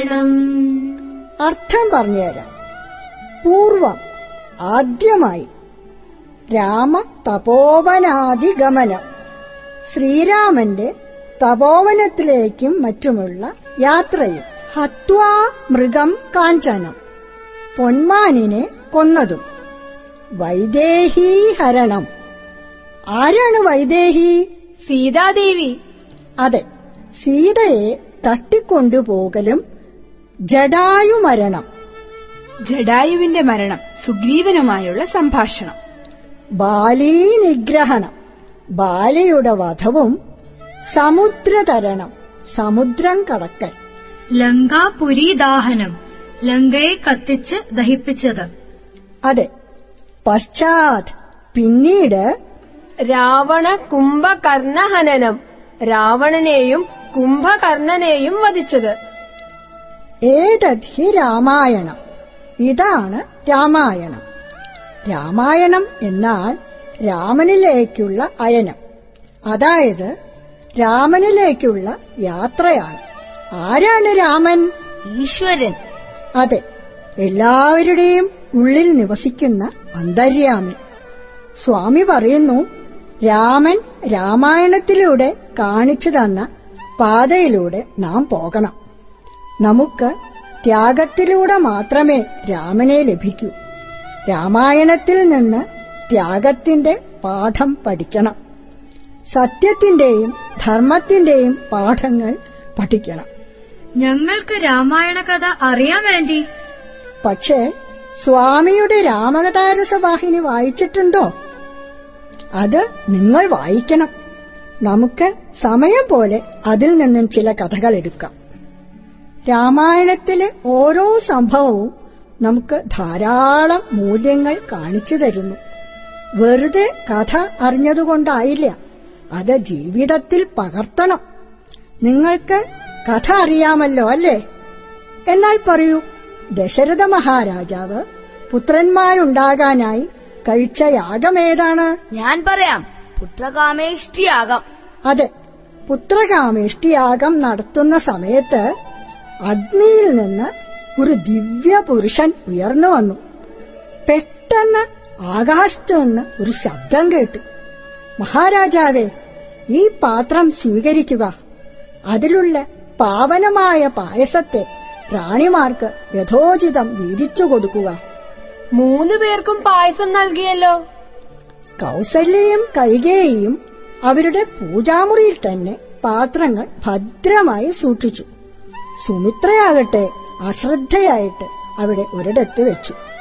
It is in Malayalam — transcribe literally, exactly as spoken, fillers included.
രാമായണം. അർത്ഥം പറഞ്ഞുതരാം. പൂർവം ആദ്യമായി രാമ തപോവനാദിഗമനം, ശ്രീരാമന്റെ തപോവനത്തിലേക്കും മറ്റുമുള്ള യാത്രയും, ഹത്വാ മൃഗം കാഞ്ചനം, പൊന്മാനിനെ കൊന്നതും, വൈദേഹീഹരണം. ആരാണ് വൈദേഹി? സീതാദേവി. അതെ, സീതയെ തട്ടിക്കൊണ്ടുപോകലും, ജടായുമരണം, ജടായുവിന്റെ മരണം, സുഗ്രീവനുമായുള്ള സംഭാഷണം, ബാലീ നിഗ്രഹണം, ബാലിയുടെ വധവും, സമുദ്രതരണം, സമുദ്രം കടക്കൽ, ലങ്കാപുരീദാഹനം, ലങ്കയെ കത്തിച്ച് ദഹിപ്പിച്ചത്. അതെ, പശ്ചാത് പിന്നീട് രാവണ കുംഭകർണഹനനം, രാവണനെയും കുംഭകർണനെയും വധിച്ചത്. ഏതധി രാമായണം, ഇതാണ് രാമായണം. രാമായണം എന്നാൽ രാമനിലേക്കുള്ള അയനം, അതായത് രാമനിലേക്കുള്ള യാത്രയാണ്. ആരാണ് രാമൻ? ഈശ്വരൻ. അതെ, എല്ലാവരുടെയും ഉള്ളിൽ നിവസിക്കുന്ന അന്തര്യാമി. സ്വാമി പറയുന്നു, രാമൻ രാമായണത്തിലൂടെ കാണിച്ചു തന്ന പാതയിലൂടെ നാം പോകണം. നമുക്ക് ത്യാഗത്തിലൂടെ മാത്രമേ രാമനെ ലഭിക്കൂ. രാമായണത്തിൽ നിന്ന് ത്യാഗത്തിന്റെ പാഠം പഠിക്കണം. സത്യത്തിന്റെയും ധർമ്മത്തിന്റെയും പാഠങ്ങൾ പഠിക്കണം. ഞങ്ങൾക്ക് രാമായണ കഥ അറിയാൻ വേണ്ടി. പക്ഷേ സ്വാമിയുടെ രാമകഥാരസവാഹിനി വായിച്ചിട്ടുണ്ടോ? അത് നിങ്ങൾ വായിക്കണം. നമുക്ക് സമയം പോലെ അതിൽ നിന്നും ചില കഥകൾ എടുക്കാം. രാമായണത്തിലെ ഓരോ സംഭവവും നമുക്ക് ധാരാളം മൂല്യങ്ങൾ കാണിച്ചു തരുന്നു. വെറുതെ കഥ അറിഞ്ഞതുകൊണ്ടായില്ല, അത് ജീവിതത്തിൽ പകർത്തണം. നിങ്ങൾക്ക് കഥ അറിയാമല്ലോ അല്ലേ? എന്നാൽ പറയൂ, ദശരഥ മഹാരാജാവ് പുത്രന്മാരുണ്ടാകാനായി കഴിച്ച യാഗമേതാണ്? ഞാൻ പറയാം, പുത്രകാമേഷ്ടിയാഗം. അതെ, പുത്രകാമേഷ്ടിയാഗം നടത്തുന്ന സമയത്ത് അഗ്നിയിൽ നിന്ന് ഒരു ദിവ്യ പുരുഷൻ ഉയർന്നു വന്നു. പെട്ടെന്ന് ആകാശത്ത് നിന്ന് ഒരു ശബ്ദം കേട്ടു, മഹാരാജാവേ, ഈ പാത്രം സ്വീകരിക്കുക. അതിലുള്ള പാവനമായ പായസത്തെ റാണിമാർക്ക് യഥോചിതം വീതിച്ചു കൊടുക്കുക. മൂന്നു പേർക്കും പായസം നൽകിയല്ലോ. കൗസല്യയും കൈകേയിയും അവരുടെ പൂജാമുറിയിൽ തന്നെ പാത്രങ്ങൾ ഭദ്രമായി സൂക്ഷിച്ചു. സുമിത്രയാകട്ടെ അശ്രദ്ധയായിട്ട് അവിടെ ഒരിടത്ത് വെച്ചു.